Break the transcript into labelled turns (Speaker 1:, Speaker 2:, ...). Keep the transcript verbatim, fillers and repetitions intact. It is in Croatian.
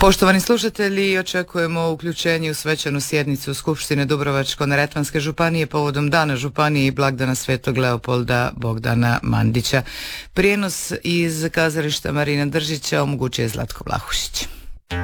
Speaker 1: Poštovani slušatelji, očekujemo uključenje u svečanu sjednicu Skupštine Dubrovačko-neretvanske županije povodom Dana županije i blagdana Svetog Leopolda Bogdana Mandića. Prijenos iz kazališta Marina Držića omogućuje Zlatko Vlahušić.